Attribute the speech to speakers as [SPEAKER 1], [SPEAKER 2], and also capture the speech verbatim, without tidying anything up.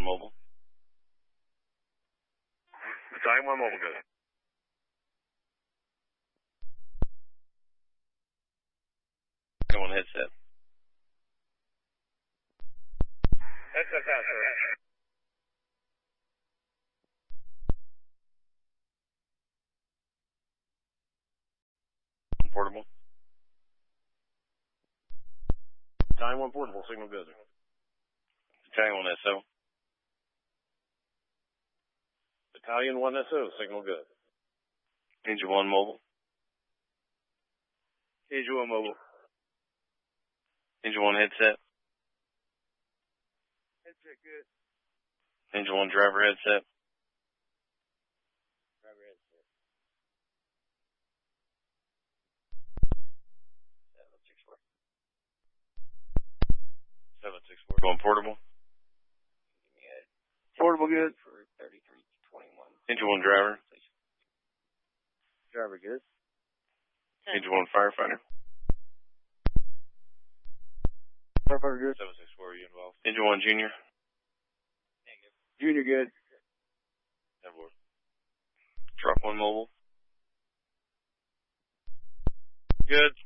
[SPEAKER 1] mobile.
[SPEAKER 2] Battalion one mobile, good.
[SPEAKER 1] Battalion one headset.
[SPEAKER 2] Headset pass, sir.
[SPEAKER 1] Portable.
[SPEAKER 2] Battalion one portable, signal good.
[SPEAKER 1] Battalion one S O.
[SPEAKER 2] Battalion one S O, signal good.
[SPEAKER 1] Angel one mobile.
[SPEAKER 2] Angel one mobile.
[SPEAKER 1] Angel one headset.
[SPEAKER 2] Headset good.
[SPEAKER 1] Angel one driver headset.
[SPEAKER 2] Driver headset.
[SPEAKER 1] seven six four. seven six four. Going portable.
[SPEAKER 2] Portable good.
[SPEAKER 1] For thirty-three twenty-one. Angel one driver.
[SPEAKER 2] Driver good.
[SPEAKER 1] Angel one firefighter.
[SPEAKER 2] Firefighter good.
[SPEAKER 1] seven six four, are you involved? Angel one junior.
[SPEAKER 2] Negative. Junior good.
[SPEAKER 1] Truck one mobile.
[SPEAKER 2] Good.